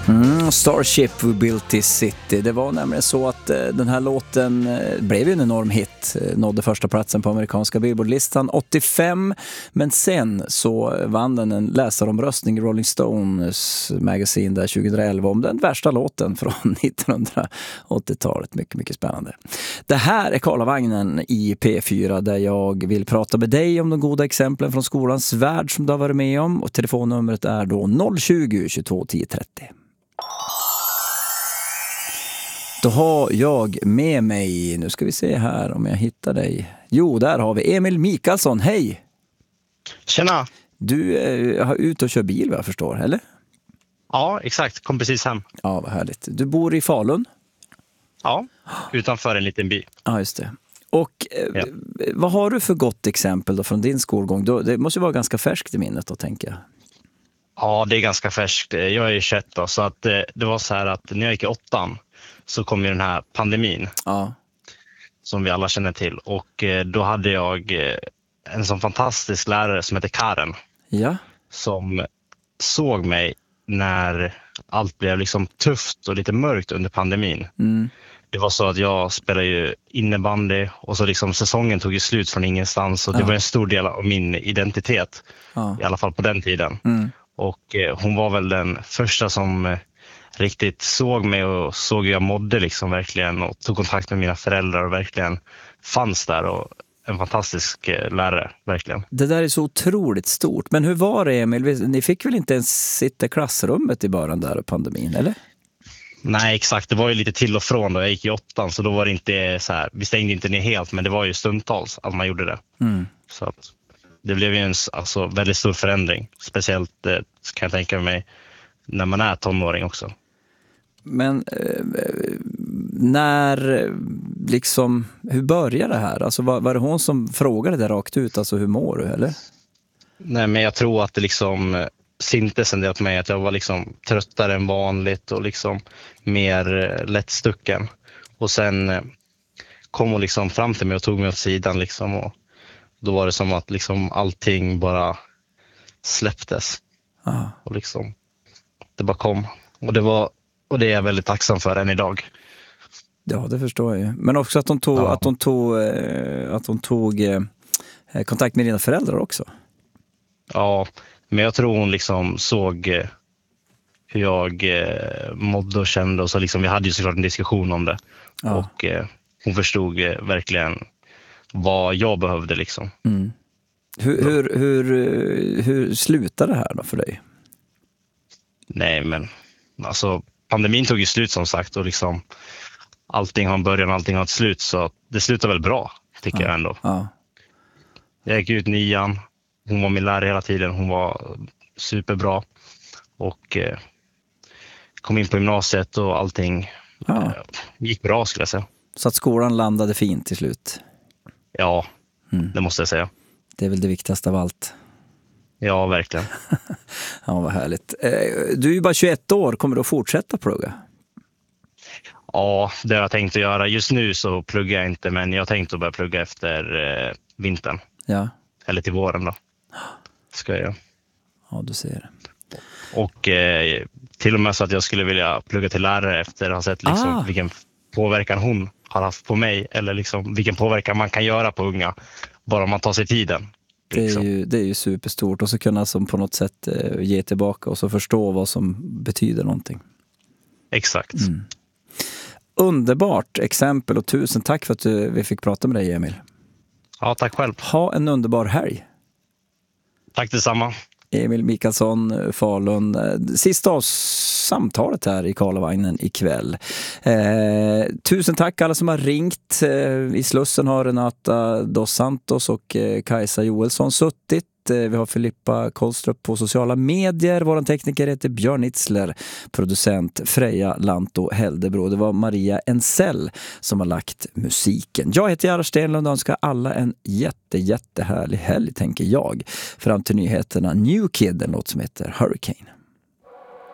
Starship We Built This City. Det var nämligen så att den här låten blev ju en enorm hit. Nådde första platsen på amerikanska Billboard-listan 85. Men sen så vann den en läsaromröstning i Rolling Stones magasin där 2011 om den värsta låten från 1980-talet. Mycket, mycket spännande. Det här är Karlavagnen i P4 där jag vill prata med dig om de goda exemplen från skolans värld som du har varit med om. Och telefonnumret är då 020 22 10 30. Då har jag med mig, nu ska vi se här om jag hittar dig. Jo, där har vi Emil Mikaelsson, hej! Tjena! Du har ut och kör bil vad jag förstår, eller? Ja, exakt. Kom precis hem. Ja, vad härligt. Du bor i Falun? Ja, utanför en liten by. Ja, just det. Och vad har du för gott exempel då från din skolgång? Det måste ju vara ganska färskt i minnet då, tänker jag. Ja, det är ganska färskt. Jag är 21 då, så att det var så här att när jag gick i 8:an så kom ju den här pandemin. Ja. Som vi alla känner till. Och då hade jag en sån fantastisk lärare som heter Karen. Ja. Som såg mig när allt blev liksom tufft och lite mörkt under pandemin. Mm. Det var så att jag spelade ju innebandy och så liksom säsongen tog ju slut från ingenstans. Och det var en stor del av min identitet. Ja. I alla fall på den tiden. Mm. Och hon var väl den första som riktigt såg mig och såg hur jag mådde liksom verkligen och tog kontakt med mina föräldrar och verkligen fanns där och en fantastisk lärare, verkligen. Det där är så otroligt stort. Men hur var det, Emil? Ni fick väl inte ens sitta i klassrummet i början där av pandemin, eller? Nej, exakt. Det var ju lite till och från då jag gick i 8:an så då var det inte så här, vi stängde inte ner helt men det var ju stundtals att man gjorde det. Mm. Så att det blev ju en väldigt stor förändring. Speciellt kan jag tänka mig när man är tonåring också. Men när liksom, hur började det här? Alltså var det hon som frågade det rakt ut? Alltså hur mår du, eller? Nej, men jag tror att det liksom syntes en del på mig att jag var liksom tröttare än vanligt och liksom mer lättstucken. Och sen kom hon liksom fram till mig och tog mig åt sidan liksom och då var det som att liksom allting bara släpptes. Aha. Och liksom det bara kom. Och det är jag väldigt tacksam för än idag. Ja, det förstår jag ju. Men också att hon tog kontakt med dina föräldrar också. Ja, men jag tror hon liksom såg hur jag mådde och kände och så liksom vi hade ju såklart en diskussion om det. Ja. Och hon förstod verkligen vad jag behövde liksom. Mm. Hur slutade det här då för dig? Nej, men alltså pandemin tog ju slut som sagt och liksom allting har en början, allting har ett slut så det slutar väl bra tycker jag ändå. Ja. Jag gick ut 9:an, hon var min lärare hela tiden, hon var superbra och kom in på gymnasiet och allting gick bra skulle jag säga. Så att skolan landade fint till slut? Ja, det måste jag säga. Det är väl det viktigaste av allt. Ja, verkligen. Ja, vad härligt. Du är ju bara 21 år. Kommer du att fortsätta plugga? Ja, det har jag tänkt att göra. Just nu så pluggar jag inte, men jag har tänkt att börja plugga efter vintern. Ja. Eller till våren då. Ska jag. Ja, du ser det. Och till och med så att jag skulle vilja plugga till lärare efter att ha sett liksom vilken påverkan hon har haft på mig. Eller liksom vilken påverkan man kan göra på unga. Bara om man tar sig tiden. Liksom. Det är ju superstort. Och så kunna som på något sätt ge tillbaka och så förstå vad som betyder någonting. Exakt. Mm. Underbart exempel och tusen tack för att vi fick prata med dig, Emil. Ja, tack själv. Ha en underbar helg. Tack detsamma. Emil Mikaelsson, Falun. Sista av samtalet här i Karlavagnen ikväll. Tusen tack alla som har ringt. I Slussen har Renata Dos Santos och Kajsa Joelsson suttit. Vi har Filippa Kollstrup på sociala medier. Vår tekniker heter Björn Itzler. Producent Freja Lanto Heldebro. Det var Maria Ensell som har lagt musiken. Jag heter Gerhard Stenlund och önskar alla en jättehärlig helg, tänker jag. Fram till nyheterna New Kid, en låt som heter Hurricane.